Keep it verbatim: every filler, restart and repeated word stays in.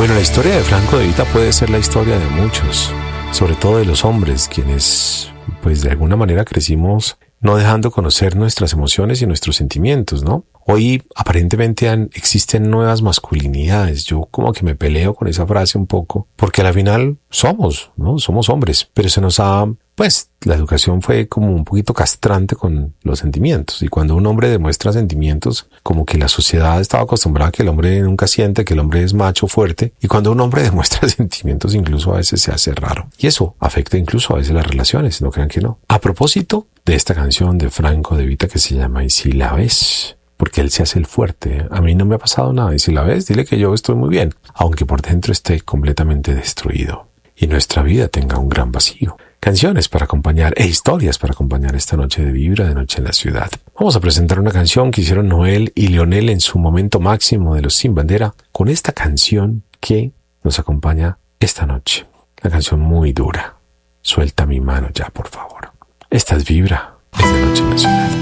Bueno, la historia de Franco De Vita puede ser la historia de muchos, sobre todo de los hombres, quienes pues de alguna manera crecimos no dejando conocer nuestras emociones y nuestros sentimientos, ¿no? Hoy aparentemente han, existen nuevas masculinidades. Yo como que me peleo con esa frase un poco, porque al final somos, ¿no? Somos hombres, pero se nos ha, pues, la educación fue como un poquito castrante con los sentimientos. Y cuando un hombre demuestra sentimientos, como que la sociedad estaba acostumbrada a que el hombre nunca siente, que el hombre es macho, fuerte. Y cuando un hombre demuestra sentimientos, incluso a veces se hace raro. Y eso afecta incluso a veces las relaciones, no crean que no. A propósito de esta canción de Franco De Vita que se llama Y si la ves, porque él se hace el fuerte. A mí no me ha pasado nada. Y si la ves, dile que yo estoy muy bien, aunque por dentro esté completamente destruido y nuestra vida tenga un gran vacío. Canciones para acompañar e historias para acompañar esta noche de Vibra de Noche en la Ciudad. Vamos a presentar una canción que hicieron Noel y Leonel en su momento máximo de los Sin Bandera, con esta canción que nos acompaña esta noche. Una canción muy dura. Suelta mi mano ya, por favor. Esta es Vibra, es de Noche en la Ciudad.